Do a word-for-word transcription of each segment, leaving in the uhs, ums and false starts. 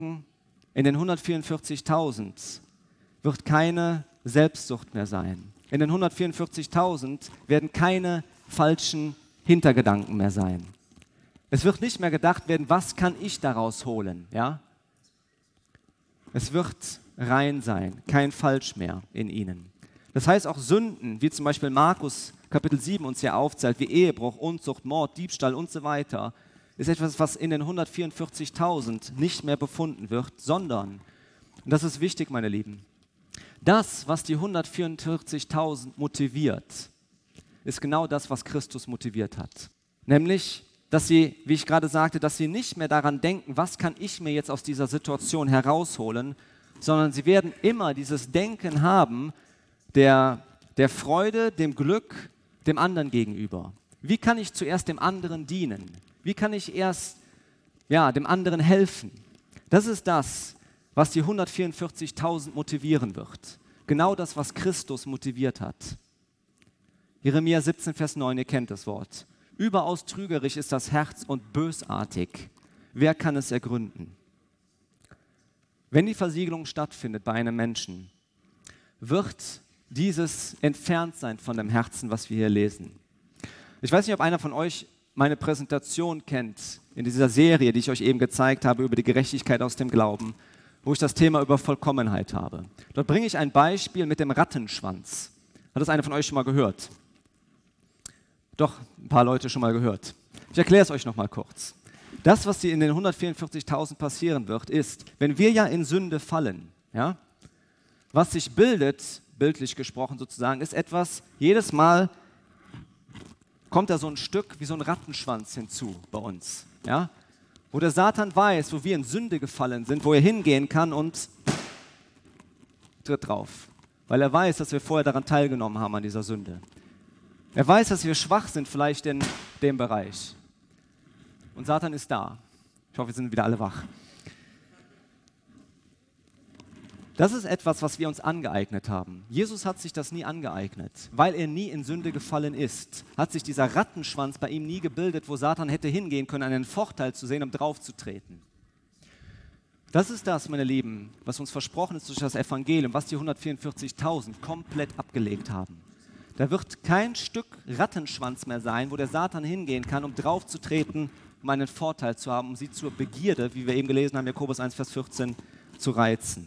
in den hundertvierundvierzigtausend wird keine Selbstsucht mehr sein. In den hundertvierundvierzigtausend werden keine falschen Hintergedanken mehr sein. Es wird nicht mehr gedacht werden, was kann ich daraus holen? Ja? Es wird rein sein, kein Falsch mehr in ihnen. Das heißt auch Sünden, wie zum Beispiel Markus Kapitel sieben uns hier aufzählt, wie Ehebruch, Unzucht, Mord, Diebstahl und so weiter, ist etwas, was in den hundertvierundvierzigtausend nicht mehr befunden wird, sondern, und das ist wichtig, meine Lieben, das, was die hundertvierundvierzigtausend motiviert, ist genau das, was Christus motiviert hat. Nämlich, dass sie, wie ich gerade sagte, dass sie nicht mehr daran denken, was kann ich mir jetzt aus dieser Situation herausholen, sondern sie werden immer dieses Denken haben der, der Freude, dem Glück, dem anderen gegenüber. Wie kann ich zuerst dem anderen dienen? Wie kann ich erst ja, dem anderen helfen? Das ist das, was die hundertvierundvierzigtausend motivieren wird. Genau das, was Christus motiviert hat. Jeremia siebzehn, Vers neun, ihr kennt das Wort. Überaus trügerisch ist das Herz und bösartig. Wer kann es ergründen? Wenn die Versiegelung stattfindet bei einem Menschen, wird dieses entfernt sein von dem Herzen, was wir hier lesen. Ich weiß nicht, ob einer von euch meine Präsentation kennt in dieser Serie, die ich euch eben gezeigt habe über die Gerechtigkeit aus dem Glauben, wo ich das Thema über Vollkommenheit habe. Dort bringe ich ein Beispiel mit dem Rattenschwanz. Hat das einer von euch schon mal gehört? Doch, ein paar Leute schon mal gehört. Ich erkläre es euch noch mal kurz. Das, was in den hundertvierundvierzigtausend passieren wird, ist, wenn wir ja in Sünde fallen, ja, was sich bildet, bildlich gesprochen sozusagen, ist etwas, jedes Mal kommt da so ein Stück wie so ein Rattenschwanz hinzu bei uns, ja, wo der Satan weiß, wo wir in Sünde gefallen sind, wo er hingehen kann und tritt drauf, weil er weiß, dass wir vorher daran teilgenommen haben an dieser Sünde. Er weiß, dass wir schwach sind, vielleicht in dem Bereich. Und Satan ist da. Ich hoffe, wir sind wieder alle wach. Das ist etwas, was wir uns angeeignet haben. Jesus hat sich das nie angeeignet. Weil er nie in Sünde gefallen ist, hat sich dieser Rattenschwanz bei ihm nie gebildet, wo Satan hätte hingehen können, einen Vorteil zu sehen, um draufzutreten. Das ist das, meine Lieben, was uns versprochen ist durch das Evangelium, was die hundertvierundvierzigtausend komplett abgelegt haben. Da wird kein Stück Rattenschwanz mehr sein, wo der Satan hingehen kann, um draufzutreten, um einen Vorteil zu haben, um sie zur Begierde, wie wir eben gelesen haben, Jakobus eins, Vers vierzehn, zu reizen.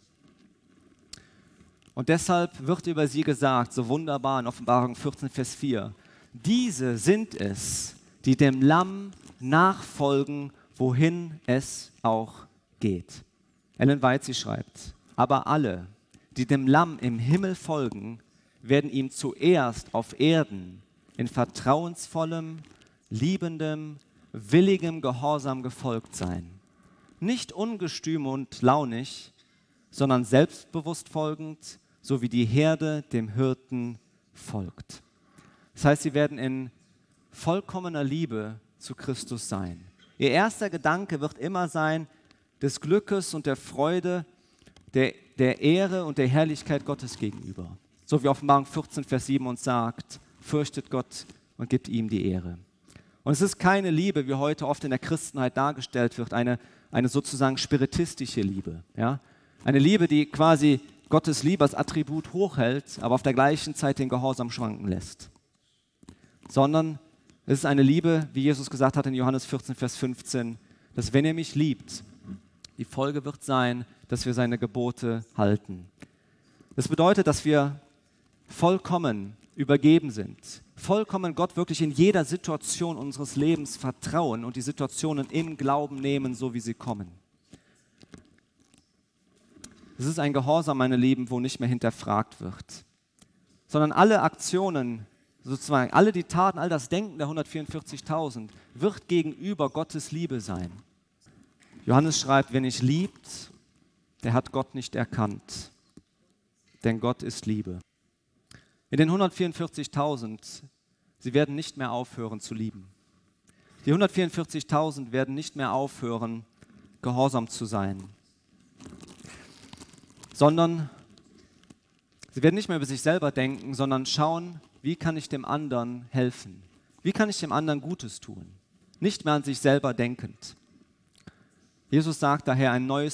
Und deshalb wird über sie gesagt, so wunderbar in Offenbarung vierzehn, Vers vier, diese sind es, die dem Lamm nachfolgen, wohin es auch geht. Ellen White, sie schreibt, aber alle, die dem Lamm im Himmel folgen, werden ihm zuerst auf Erden in vertrauensvollem, liebendem, willigem Gehorsam gefolgt sein. Nicht ungestüm und launig, sondern selbstbewusst folgend, so wie die Herde dem Hirten folgt. Das heißt, sie werden in vollkommener Liebe zu Christus sein. Ihr erster Gedanke wird immer sein, des Glückes und der Freude, der, der Ehre und der Herrlichkeit Gottes gegenüber. So wie Offenbarung vierzehn, Vers sieben uns sagt, fürchtet Gott und gibt ihm die Ehre. Und es ist keine Liebe, wie heute oft in der Christenheit dargestellt wird, eine, eine sozusagen spiritistische Liebe. Ja? Eine Liebe, die quasi Gottes Liebe als Attribut hochhält, aber auf der gleichen Zeit den Gehorsam schwanken lässt. Sondern es ist eine Liebe, wie Jesus gesagt hat in Johannes vierzehn, Vers fünfzehn, dass wenn ihr mich liebt, die Folge wird sein, dass wir seine Gebote halten. Das bedeutet, dass wir vollkommen übergeben sind, vollkommen Gott wirklich in jeder Situation unseres Lebens vertrauen und die Situationen im Glauben nehmen, so wie sie kommen. Es ist ein Gehorsam, meine Lieben, wo nicht mehr hinterfragt wird, sondern alle Aktionen, sozusagen alle die Taten, all das Denken der hundertvierundvierzigtausend wird gegenüber Gottes Liebe sein. Johannes schreibt, wer nicht liebt, der hat Gott nicht erkannt, denn Gott ist Liebe. In den hundertvierundvierzigtausend, sie werden nicht mehr aufhören zu lieben. Die hundertvierundvierzigtausend werden nicht mehr aufhören, gehorsam zu sein, sondern sie werden nicht mehr über sich selber denken, sondern schauen, wie kann ich dem anderen helfen? Wie kann ich dem anderen Gutes tun? Nicht mehr an sich selber denkend. Jesus sagt daher, ein neues